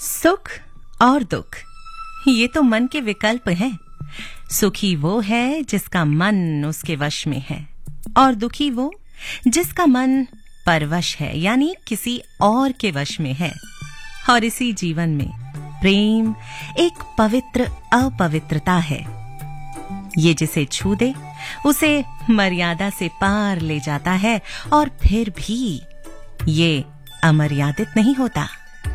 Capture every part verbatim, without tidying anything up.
सुख और दुख ये तो मन के विकल्प हैं। सुखी वो है जिसका मन उसके वश में है और दुखी वो जिसका मन परवश है, यानी किसी और के वश में है। और इसी जीवन में प्रेम एक पवित्र अपवित्रता है। ये जिसे छू दे उसे मर्यादा से पार ले जाता है और फिर भी ये अमर्यादित नहीं होता।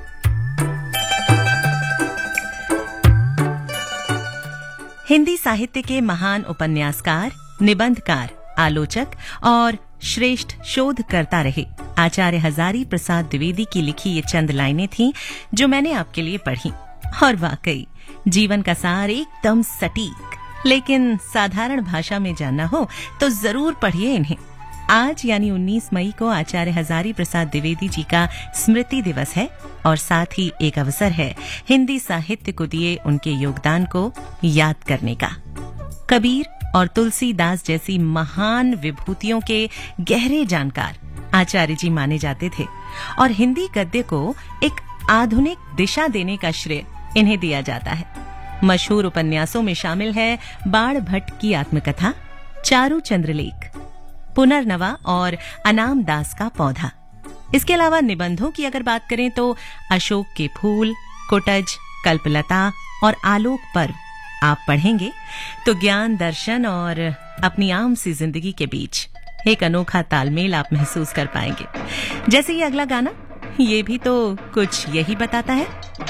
हिंदी साहित्य के महान उपन्यासकार, निबंधकार, आलोचक और श्रेष्ठ शोधकर्ता रहे आचार्य हजारी प्रसाद द्विवेदी की लिखी ये चंद लाइनें थीं जो मैंने आपके लिए पढ़ी। और वाकई जीवन का सार एकदम सटीक, लेकिन साधारण भाषा में जानना हो तो जरूर पढ़िए इन्हें। आज यानी उन्नीस मई को आचार्य हजारी प्रसाद द्विवेदी जी का स्मृति दिवस है और साथ ही एक अवसर है हिंदी साहित्य को दिए उनके योगदान को याद करने का। कबीर और तुलसीदास जैसी महान विभूतियों के गहरे जानकार आचार्य जी माने जाते थे और हिंदी गद्य को एक आधुनिक दिशा देने का श्रेय इन्हें दिया जाता है। मशहूर उपन्यासों में शामिल है बाण भट्ट की आत्मकथा, चारू चंद्रलेख, पुनर्नवा और अनाम दास का पौधा। इसके अलावा निबंधों की अगर बात करें तो अशोक के फूल, कुटज, कल्पलता और आलोक पर्व आप पढ़ेंगे तो ज्ञान, दर्शन और अपनी आम सी जिंदगी के बीच एक अनोखा तालमेल आप महसूस कर पाएंगे। जैसे ये अगला गाना, ये भी तो कुछ यही बताता है।